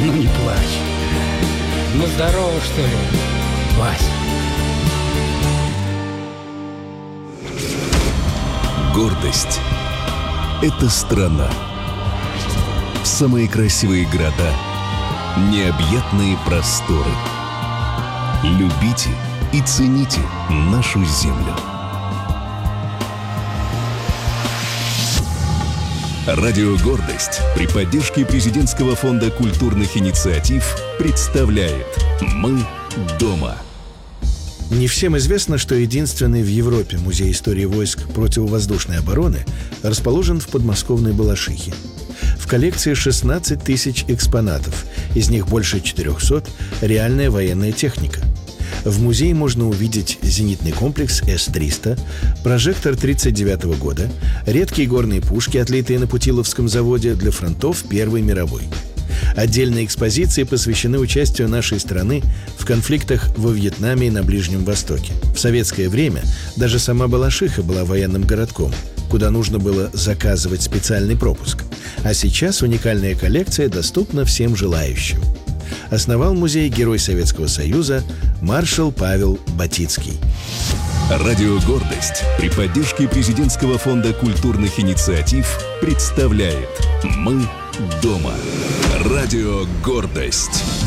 Ну не плачь. Ну здорово, что ли, Вася? Гордость — это страна. Самые красивые города, необъятные просторы. Любите и цените нашу землю. Радио «Гордость» при поддержке Президентского фонда культурных инициатив представляет «Мы дома». Не всем известно, что единственный в Европе музей истории войск противовоздушной обороны расположен в подмосковной Балашихе. В коллекции 16 тысяч экспонатов, из них больше 400 – реальная военная техника. В музее можно увидеть зенитный комплекс С-300, прожектор 1939 года, редкие горные пушки, отлитые на Путиловском заводе для фронтов Первой мировой. Отдельные экспозиции посвящены участию нашей страны в конфликтах во Вьетнаме и на Ближнем Востоке. В советское время даже сама Балашиха была военным городком, куда нужно было заказывать специальный пропуск. А сейчас уникальная коллекция доступна всем желающим. Основал музей Герой Советского Союза маршал Павел Батицкий. Радио «Гордость» при поддержке Президентского фонда культурных инициатив представляет «Мы дома». Радио «Гордость».